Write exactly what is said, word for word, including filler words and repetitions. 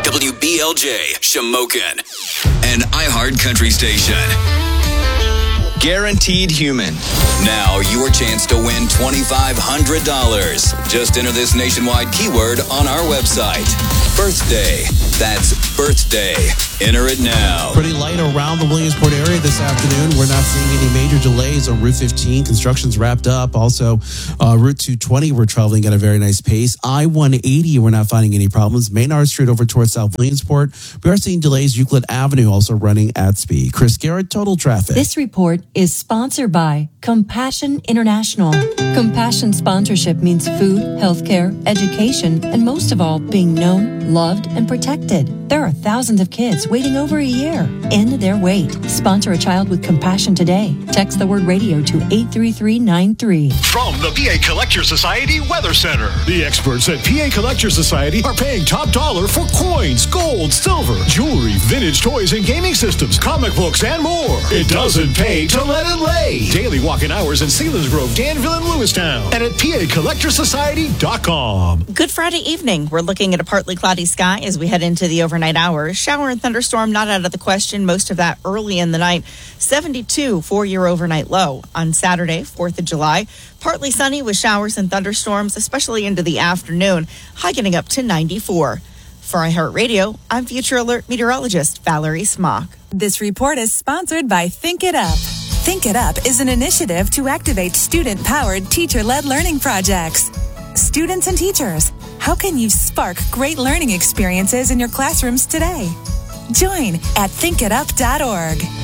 W B L J, Shamokin, an iHeart Country station. Guaranteed Human. Now your chance to win twenty-five hundred dollars. Just enter this nationwide keyword on our website. Birthday. That's birthday. Enter it now. Pretty light around the Williamsport area this afternoon. We're not seeing any major delays on Route fifteen. Construction's wrapped up. Also, uh, Route two twenty, we're traveling at a very nice pace. I one eighty, we're not finding any problems. Maynard Street over towards South Williamsport. We are seeing delays. Euclid Avenue also running at speed. Chris Garrett, Total Traffic. This report is sponsored by Compassion International. Compassion sponsorship means food, healthcare, education, and most of all, being known, loved, and protected. There are thousands of kids waiting over a year. End their wait. Sponsor a child with compassion today. Text the word radio to eight three three nine three. From the P A Collector Society Weather Center. The experts at P A Collector Society are paying top dollar for coins, gold, silver, jewelry, vintage toys and gaming systems, comic books, and more. It doesn't pay to let it lay. Daily walk-in hours in Selinsgrove, Danville, and Lewistown. And at P A Collector Society dot com. Good Friday evening. We're looking at a partly cloudy sky as we head into the overnight hours. Shower and thunderstorm not out of the question. Most of that early in the night. seventy-two for your overnight low. On Saturday, fourth of July, partly sunny with showers and thunderstorms, especially into the afternoon, high getting up to ninety-four. For iHeartRadio, I'm Future Alert meteorologist Valerie Smock. This report is sponsored by Think It Up. Think It Up is an initiative to activate student-powered, teacher-led learning projects. Students and teachers, how can you spark great learning experiences in your classrooms today? Join at think it up dot org.